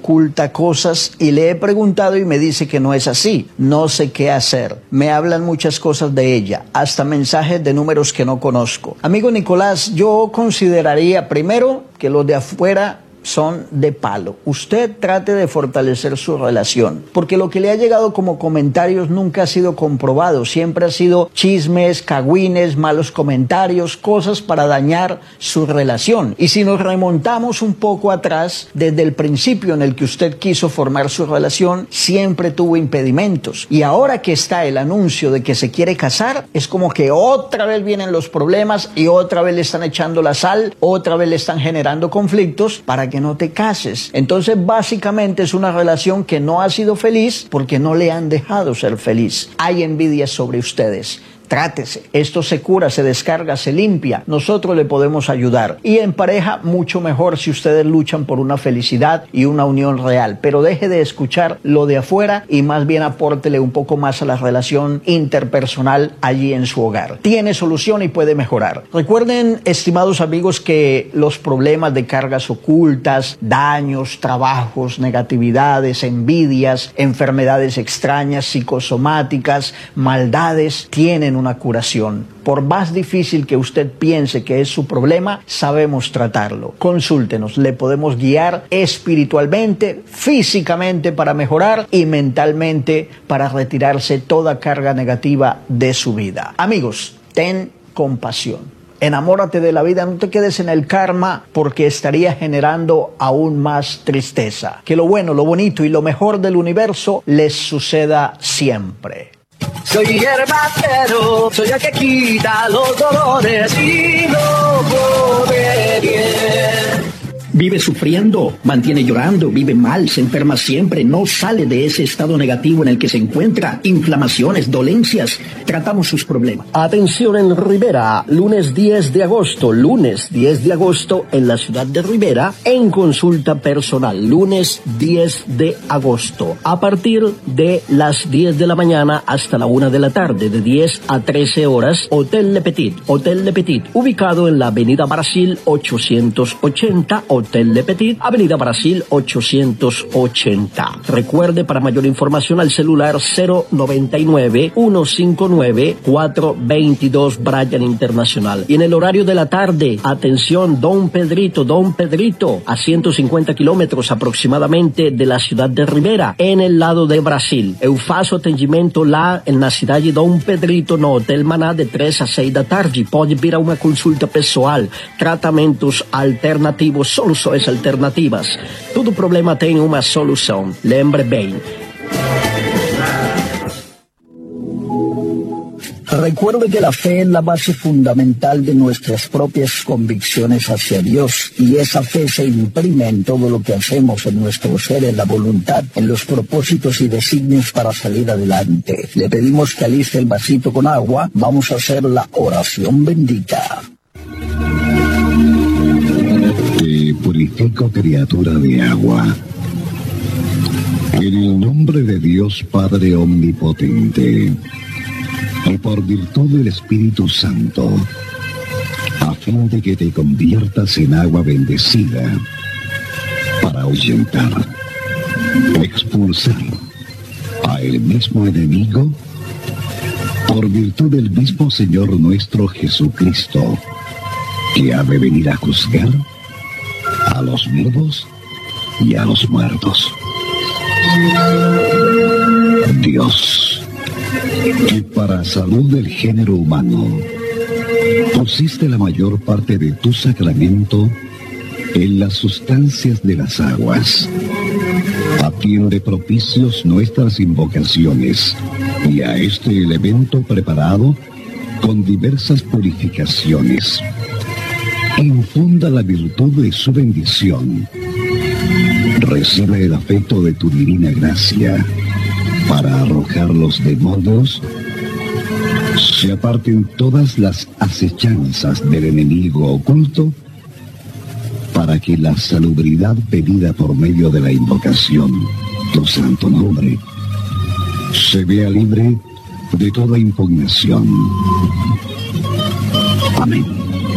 oculta cosas y le he preguntado y me dice que no es así. No sé qué hacer. Me hablan muchas cosas de ella, hasta mensajes de números que no conozco. Amigo Nicolás, yo consideraría primero que los de afuera son de palo. Usted trate de fortalecer su relación, porque lo que le ha llegado como comentarios nunca ha sido comprobado, siempre ha sido chismes, cagüines, malos comentarios, cosas para dañar su relación. Y si nos remontamos un poco atrás, desde el principio en el que usted quiso formar su relación, siempre tuvo impedimentos. Y ahora que está el anuncio de que se quiere casar, es como que otra vez vienen los problemas y otra vez le están echando la sal, otra vez le están generando conflictos para que no te cases. Entonces básicamente es una relación que no ha sido feliz porque no le han dejado ser feliz. Hay envidia sobre ustedes. Trátese. Esto se cura, se descarga, se limpia. Nosotros le podemos ayudar. Y en pareja, mucho mejor si ustedes luchan por una felicidad y una unión real. Pero deje de escuchar lo de afuera y más bien apórtele un poco más a la relación interpersonal allí en su hogar. Tiene solución y puede mejorar. Recuerden, estimados amigos, que los problemas de cargas ocultas, daños, trabajos, negatividades, envidias, enfermedades extrañas, psicosomáticas, maldades, tienen una curación. Por más difícil que usted piense que es su problema, sabemos tratarlo. Consúltenos, le podemos guiar espiritualmente, físicamente para mejorar y mentalmente para retirarse toda carga negativa de su vida. Amigos, ten compasión. Enamórate de la vida, no te quedes en el karma porque estaría generando aún más tristeza. Que lo bueno, lo bonito y lo mejor del universo les suceda siempre. Soy hierbacero, soy el que quita los dolores y lo pone bien. Vive sufriendo, mantiene llorando, vive mal, se enferma siempre, no sale de ese estado negativo en el que se encuentra, inflamaciones, dolencias, tratamos sus problemas. Atención en Rivera, lunes 10 de agosto en la ciudad de Rivera, en consulta personal, lunes 10 de agosto, a partir de las 10 de la mañana hasta la 1 de la tarde, de 10 a 13 horas, Hotel Le Petit, ubicado en la Avenida Brasil 880, Hotel Le Petit, Avenida Brasil 880. Recuerde, para mayor información al celular 099-159-422 Bryan Internacional. Y en el horario de la tarde, atención, Don Pedrito, a 150 kilómetros aproximadamente de la ciudad de Rivera, en el lado de Brasil. Eu faço atendimento lá na cidade de Dom Pedrito, no Hotel Maná, de 3 a 6 da tarde. Pode vir a uma consulta pessoal, tratamentos alternativos, soluções alternativas. Todo problema tem uma solução. Lembre bem. Recuerde que la fe es la base fundamental de nuestras propias convicciones hacia Dios, y esa fe se imprime en todo lo que hacemos, en nuestro ser, en la voluntad, en los propósitos y designios para salir adelante. Le pedimos que aliste el vasito con agua. Vamos a hacer la oración bendita. Te purifico, criatura de agua, en el nombre de Dios Padre Omnipotente, y por virtud del Espíritu Santo, a fin de que te conviertas en agua bendecida, para ahuyentar, expulsar a el mismo enemigo, por virtud del mismo Señor nuestro Jesucristo, que ha de venir a juzgar a los vivos y a los muertos. Dios, que para salud del género humano pusiste la mayor parte de tu sacramento en las sustancias de las aguas, atiende propicios nuestras invocaciones y a este elemento preparado con diversas purificaciones. Infunda la virtud de su bendición. Recibe el afecto de tu divina gracia para arrojar los demonios, se aparten todas las acechanzas del enemigo oculto, para que la salubridad pedida por medio de la invocación, tu santo nombre, se vea libre de toda impugnación. Amén.